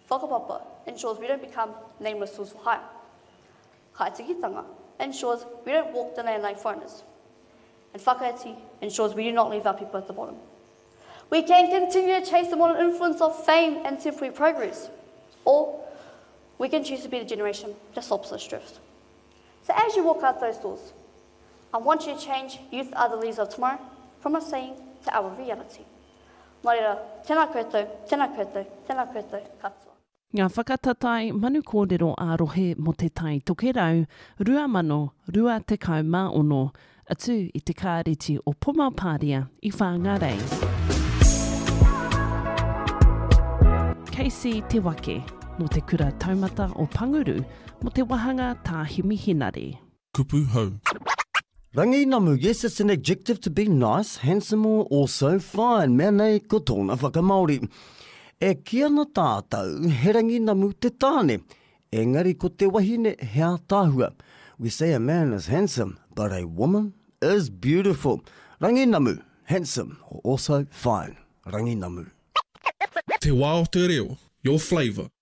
Whakapapa ensures we don't become nameless tools for hire. Kaitikitanga ensures we don't walk the land like foreigners. And whakaiti ensures we do not leave our people at the bottom. We can continue to chase the modern influence of fame and temporary progress, or we can choose to be the generation that stops this drift. So as you walk out those doors, I want you to change youth are the leaders of tomorrow from a saying to our reality. Nō reira, tēnā koutou, tēnā koutou, tēnā koutou, katoa. Ngā whakatatai manu kōrero ārohe mo te tai toke rau, 2,210 atu i te kāreti o Pomapāria i Whāngarei. Casey Te Wake, no te kura taumata o Panguru, mo te wahanga tā Himihinare. Kupu hau. Rangi namu, yes, it's an adjective to be nice, handsome or also fine. Mea nei ko tōna whakamaori. E kia na tātou, he rangi namu te tāne. Engari ko te wahine hea tāhua. We say a man is handsome, but a woman is beautiful. Rangi namu, handsome or also fine. Rangi namu. Te wā o te reo, your flavour.